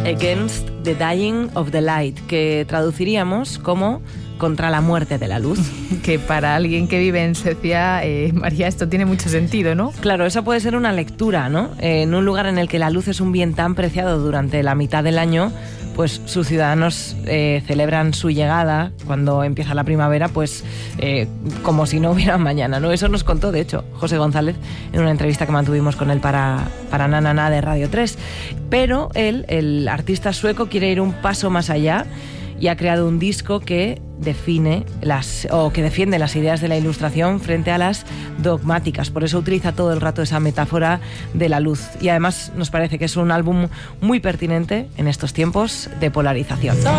Against the Dying of the Light, que traduciríamos como contra la muerte de la luz. Que para alguien que vive en Suecia, María, esto tiene mucho sentido, ¿no? Claro, esa puede ser una lectura, ¿no? En un lugar en el que la luz es un bien tan preciado durante la mitad del año, pues sus ciudadanos celebran su llegada cuando empieza la primavera, pues como si no hubiera mañana, ¿no? Eso nos contó, de hecho, José González en una entrevista que mantuvimos con él para Na Na Na de Radio 3. Pero él, el artista sueco, quiere ir un paso más allá y ha creado un disco que defiende las ideas de la ilustración frente a las dogmáticas. Por eso utiliza todo el rato esa metáfora de la luz. Y además nos parece que es un álbum muy pertinente en estos tiempos de polarización.